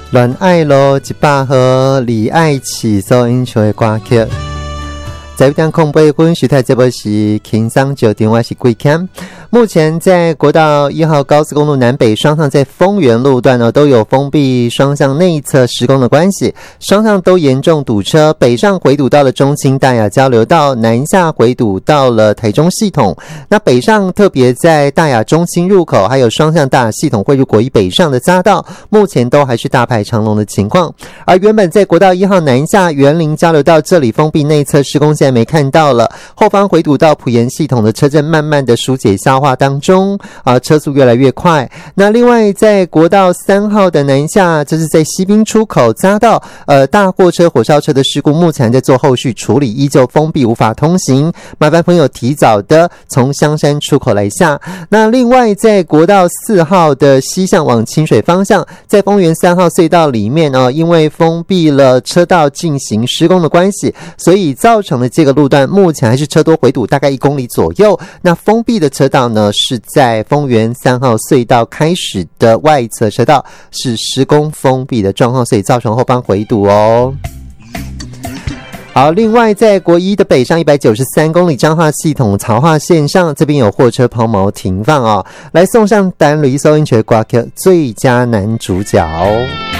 恋爱路一百号，李爱起所演唱的歌曲。在1点08分，徐太这波是轻松就电话是贵康。目前在国道1号高速公路南北双向在丰原路段呢，都有封闭双向内侧施工的关系，双向都严重堵车。北上回堵到了中清大雅交流道，南下回堵到了台中系统。那北上特别在大雅中清入口，还有双向大雅系统汇入国一北上的匝道，目前都还是大排长龙的情况。而原本在国道1号南下园林交流道这里封闭内侧施工，现在没看到了，后方回堵到埔盐系统的车阵慢慢的疏解消化当中，车速越来越快。那另外在国道3号的南下，这是在西滨出口匝道，大货车火烧车的事故目前在做后续处理，依旧封闭无法通行，麻烦朋友提早的从香山出口来下。那另外在国道4号的西向往清水方向，在丰原3号隧道里面因为封闭了车道进行施工的关系，所以造成的这个路段目前还是车多回堵大概1公里左右。那封闭的车道呢，是在丰原3号隧道开始的外侧车道是施工封闭的状况，所以造成后方回堵哦。好，另外在国一的北上193公里彰化系统曹化线上，这边有货车抛锚停放来送上单旅收音曲歌曲最佳男主角。